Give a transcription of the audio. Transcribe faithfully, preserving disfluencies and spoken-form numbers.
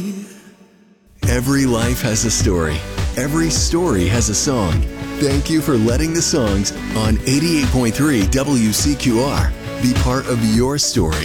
Every life has a story. Every story has a song. Thank you for letting the songs on eighty-eight point three W C Q R be part of your story.